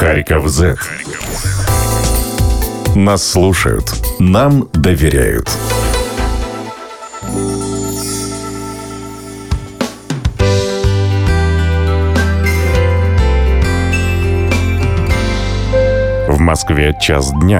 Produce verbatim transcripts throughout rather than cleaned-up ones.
Харьков зет. Нас слушают, нам доверяют. В Москве час дня.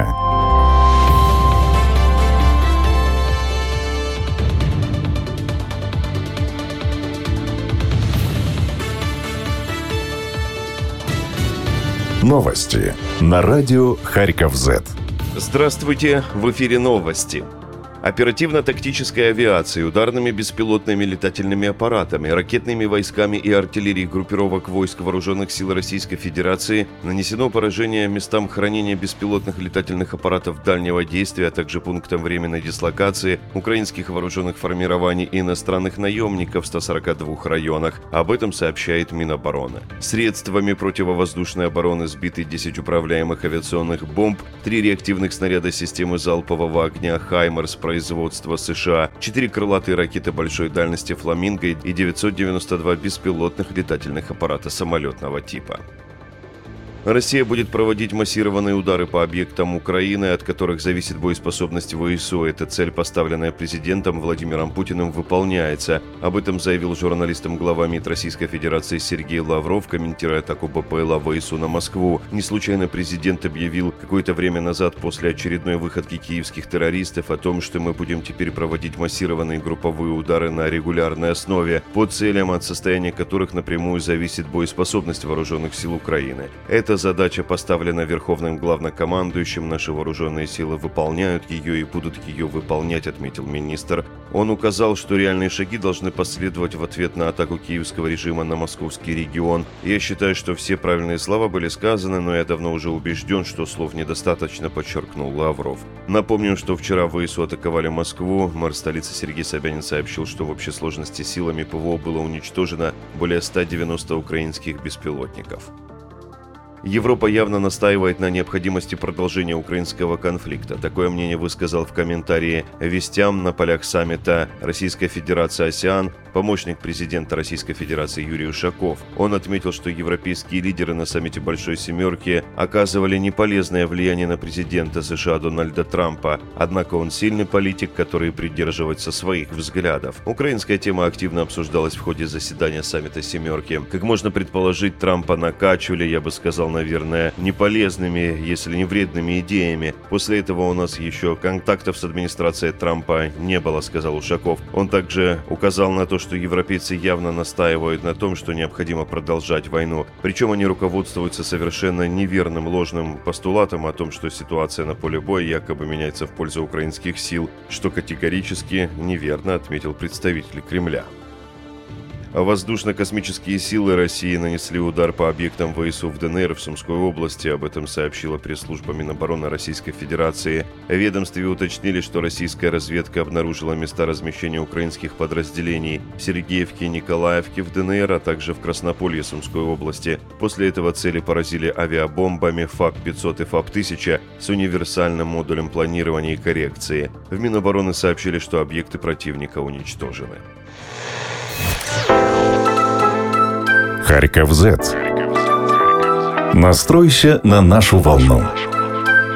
Новости на радио Харьков зет. Здравствуйте, в эфире новости. Оперативно-тактической авиацией, ударными беспилотными летательными аппаратами, ракетными войсками и артиллерией группировок войск Вооруженных сил Российской Федерации нанесено поражение местам хранения беспилотных летательных аппаратов дальнего действия, а также пунктам временной дислокации украинских вооруженных формирований и иностранных наемников в ста сорока двух районах. Об этом сообщает Минобороны. Средствами противовоздушной обороны сбиты десять управляемых авиационных бомб, три реактивных снаряда системы залпового огня «Хаймерс» производства США, четыре крылатые ракеты большой дальности «Фламинго» и девятьсот девяносто два беспилотных летательных аппарата самолетного типа. Россия будет проводить массированные удары по объектам Украины, от которых зависит боеспособность ВСУ. Эта цель, поставленная президентом Владимиром Путиным, выполняется. Об этом заявил журналистам глава МИД Российской Федерации Сергей Лавров, комментируя атаку БПЛА ВСУ на Москву. Не случайно президент объявил какое-то время назад, после очередной выходки киевских террористов, о том, что мы будем теперь проводить массированные групповые удары на регулярной основе, по целям, от состояния которых напрямую зависит боеспособность вооруженных сил Украины. Эта задача поставлена верховным главнокомандующим. Наши вооруженные силы выполняют ее и будут ее выполнять, отметил министр. Он указал, что реальные шаги должны последовать в ответ на атаку киевского режима на московский регион. Я считаю, что все правильные слова были сказаны, но я давно уже убежден, что слов недостаточно, подчеркнул Лавров. Напомним, что вчера ВСУ атаковали Москву. Мэр столицы Сергей Собянин сообщил, что в общей сложности силами ПВО было уничтожено более ста девяноста украинских беспилотников. Европа явно настаивает на необходимости продолжения украинского конфликта. Такое мнение высказал в комментарии «Вестям» на полях саммита Российской Федерации «АСЕАН» помощник президента Российской Федерации Юрий Ушаков. Он отметил, что европейские лидеры на саммите Большой Семерки оказывали неполезное влияние на президента США Дональда Трампа, однако он сильный политик, который придерживается своих взглядов. Украинская тема активно обсуждалась в ходе заседания саммита Семерки. Как можно предположить, Трампа накачивали, я бы сказал, наверное, неполезными, если не вредными идеями. После этого у нас еще контактов с администрацией Трампа не было, сказал Ушаков. Он также указал на то, что европейцы явно настаивают на том, что необходимо продолжать войну. Причем они руководствуются совершенно неверным ложным постулатом о том, что ситуация на поле боя якобы меняется в пользу украинских сил, что категорически неверно, отметил представитель Кремля. Воздушно-космические силы России нанесли удар по объектам ВСУ в ДНР в Сумской области. Об этом сообщила пресс-служба Минобороны Российской Федерации. В ведомстве уточнили, что российская разведка обнаружила места размещения украинских подразделений в Сергеевке и Николаевке в ДНР, а также в Краснополье Сумской области. После этого цели поразили авиабомбами ФАК пятьсот и ФАП тысяча с универсальным модулем планирования и коррекции. В Минобороны сообщили, что объекты противника уничтожены. Харьков зет. Настройся на нашу волну.